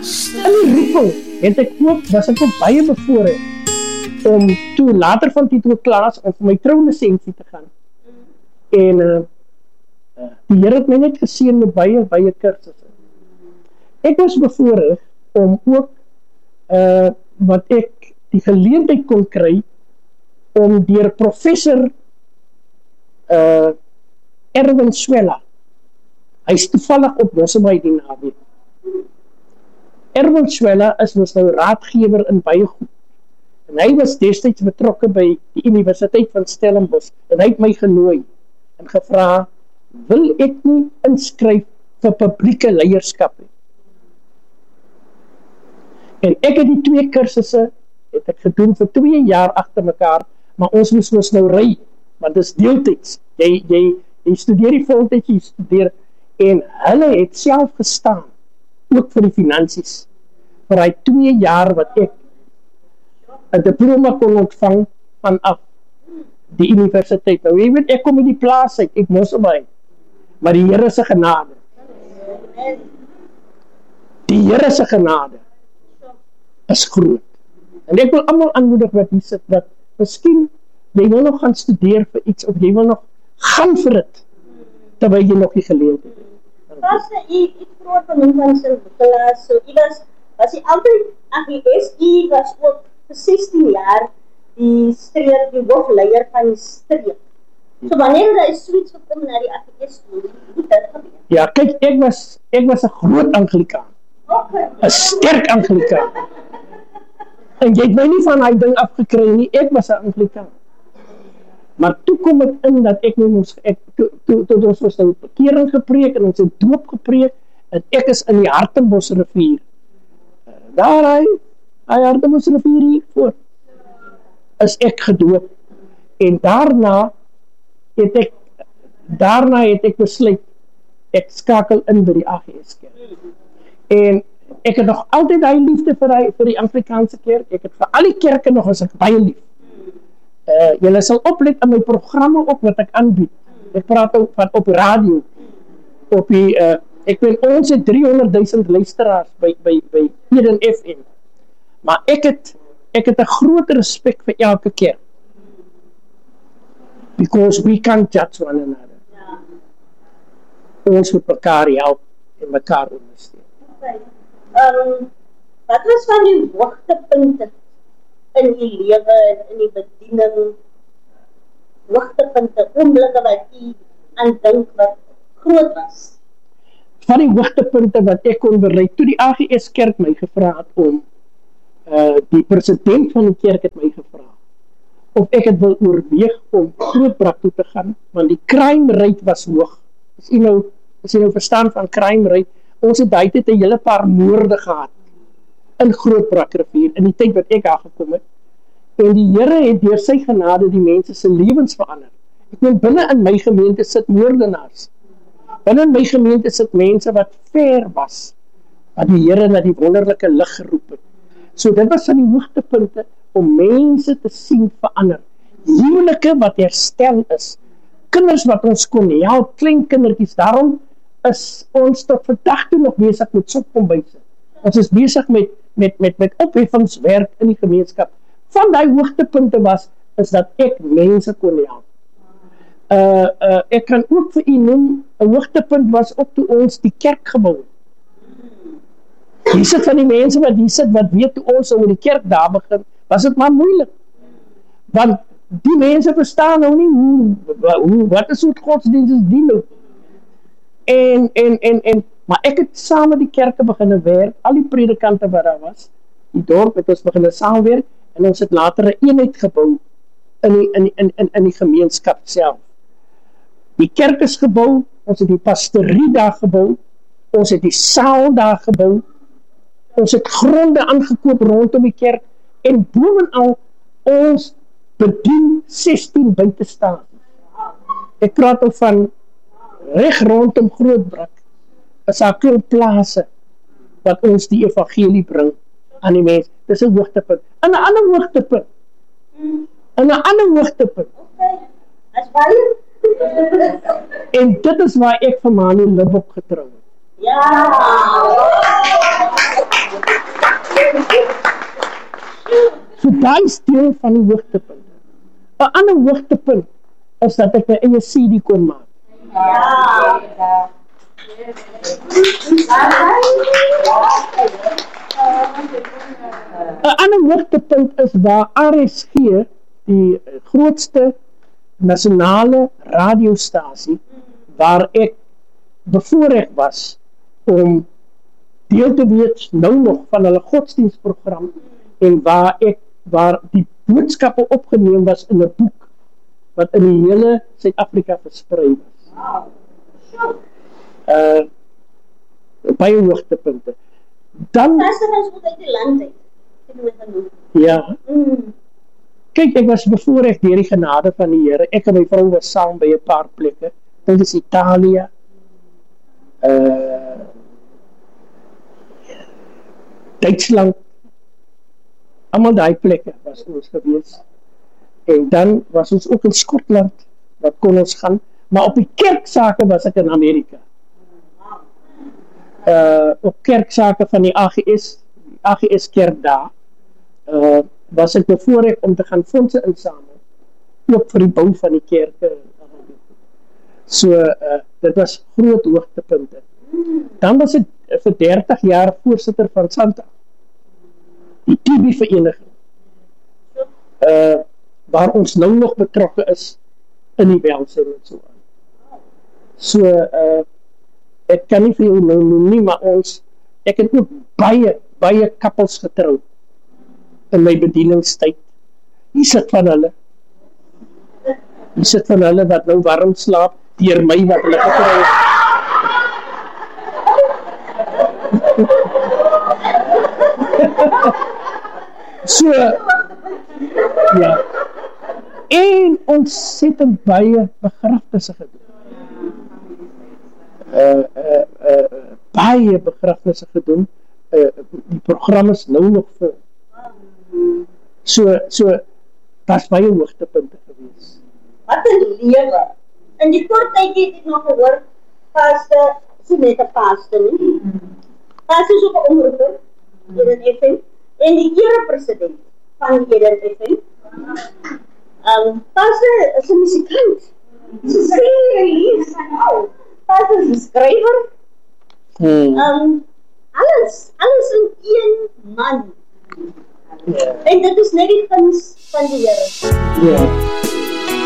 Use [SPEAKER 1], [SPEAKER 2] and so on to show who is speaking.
[SPEAKER 1] In die roeping het ek ook, was ek ook baie bevoorreed om toe later van die tweede klas om vir my troulisensie te gaan. En die Here het my net geseën met baie kursusse. Ek was bevoorreed om ook wat ek die geleentheid kon kry om deur professor Erwin Swela, hy is toevallig op Mosselbaai die naweek. Erwin Swela is ons nou raadgewer in baie goed. En hy was destyds betrokke by die Universiteit van Stellenbosch en hy het my genooi en gevra, wil ek nie inskryf vir publieke leierskap nie. En ek het die 2 kursusse het ek gedoen vir 2 jaar agter mekaar, maar ons moes nou ry, want dit is deeltyds. Jy studeer die voltyds, jy studeer, en hulle het self gestaan, ook vir die finansies, vir die 2 jaar wat ek 'n diploma kon ontvang vanaf die universiteit. Nou, jy weet, ek kom in die plaas uit, ek Mosselbaai, maar die Here se genade. Die Here se genade is groot. En ek wil almal aanmoedig wat hier sit, dat miskien jy wil nog gaan studeer vir iets, of jy wil nog gaan vir dit, terwyl jy nog die geleentheid het.
[SPEAKER 2] Vaste, u groot genoem van sy klas, so u was u altyd, u was ook vir 16 jaar die hoofleier van die streek. So wanneer daar is zoiets gekom na die AGS toe, hoe dit gebeur?
[SPEAKER 1] Ja, kyk, ek was 'n groot Anglikaan. 'n sterk Anglikaan. En jy het my nie van hy ding afgekry nie, ek was 'n Anglikaan. Maar toe kom het in dat ek nie moes, toe ons was nou bekering gepreek en ons het doop gepreek, en ek is in die Hartenbos rivier. Daar hy Hartenbos rivier hier voor, is ek gedoop. En daarna het ek besluit, ek skakel in by die AGS kerk. En ek het nog altyd die liefde vir die Afrikaanse kerk, ek het vir al die kerke nog as ek baie lief. Julle sal oplet in my programme ook wat ek aanbied. Ek praat ook van op radio, op die, ek weet, ons het 300,000 luisteraars by Eden FM, maar ek het 'n groot respek vir elke kerk, because we can't judge one another. Ons moet mekaar help en mekaar ondersteun.
[SPEAKER 2] Wat was van die hoogtepunte in die lewe, in die bediening, hoogtepunte, oomblikke wat u aan dink wat groot was?
[SPEAKER 1] Van die hoogtepunte wat ek kon bereik, toe die AGS kerk my gevra het om, die president van die kerk het my gevra, of ek het wil oorweeg om Grootbrak toe te gaan, want die crime rate was hoog. As jy nou verstaan van crime rate, ons het daai tyd 'n hele paar moorde gehad, in Grootbrak rivier, in die tyd wat ek daar gekom het, en die Here het deur sy genade die mense se lewens verander. Ek meen, binne in my gemeente sit moordenaars, binne in my gemeente sit mense wat ver was, wat die Here na die wonderlike lig geroep het. So dit was van die hoogtepunte, om mense te sien verander, huwelike wat herstel is, kinders wat ons kon help, klein kindertjies, daarom is ons tot vandag toe nog besig met sopkombuise. Ons is besig met opheffingswerk in die gemeenskap. Van die hoogtepunte is dat ek mense kon help. Ek kan ook vir u noem, 'n hoogtepunt was ook toe ons die kerk gebou het. Hier sit van die mense wat hier sit, wat weet toe ons oor die kerk daar begin, was dit maar moeilik. Want die mense verstaan nou nie wat is soort godsdienst is die nou. Maar ek het saam met die kerke begin werk, al die predikante wat daar was, die dorp het ons begin saamwerk, en ons het later 'n eenheid gebou in die gemeenskap self. Die kerk is gebou, ons het die pastorie daar gebou, ons het die saal daar gebou, ons het gronde aangekoop rondom die kerk, en bovenal ons bedien 16 buitestasies. Ek praat ook van reg rondom Grootbrak, is daar klomp plase wat ons die evangelie bring aan die mens. Dis 'n hoogtepunt. En 'n ander hoogtepunt.
[SPEAKER 2] As baie.
[SPEAKER 1] En dit is waar ek vir Manu Libbok getrou het.
[SPEAKER 2] Ja.
[SPEAKER 1] daai is deel van die hoogtepunt. 'n ander hoogtepunt is dat ek my eie CD kon maak.
[SPEAKER 2] Ja.
[SPEAKER 1] 'n ander hoogtepunt is waar RSG, die grootste nasionale radiostasie, waar ek bevoorreg was om deel te wees nou nog van hulle godsdienstprogram en waar die boodskappe opgeneem was in 'n boek wat in die hele Suid-Afrika versprei was. Baie hoogtepunte. Dan
[SPEAKER 2] Ons moet uit die land uit.
[SPEAKER 1] ja. Kyk, ek was bevoorreg deur die genade van die Here. Ek en my vrou was saam by 'n paar plekke. Dit is Italië. Duitsland. Almal daai plekke was ons gewees. En dan was ons ook in Skotland. Wat kon ons gaan? Maar op die kerksake was ek in Amerika. Op kerksake van die AGS kerk daar. Was ek bevoorreg om te gaan fondse insamel. Ook vir die bou van die kerke. So, dit was groot hoogtepunte. Dan was ek vir 30 jaar voorsitter van Santa. Die TB-vereniging. Waar ons nou nog betrokke is in die welsyn en so aan. So, ek kan nie vir jou nou noem nie, maar ek het ook baie kappels getrou in my bedieningstyd. Hier sit van hulle wat nou warm slaap deur my wat hulle getrou het. So, ja. En ontsettend baie begrafnisse gedoen. Baie begrafnisse gedoen. Die program is nou nog vol. So, daar's baie hoogtepunte gewees.
[SPEAKER 2] Wat 'n lewe. In die kort tydjie het ek nog gehoor, paste, so net 'n paste nie. Paste is ook 'n omroeper, Eden FM, en die erepresident van Eden FM. Paste is 'n musikant. Sy sê release. Paste is 'n skrywer. Alles in een man. En dit is net die guns van die Here.
[SPEAKER 1] Ja.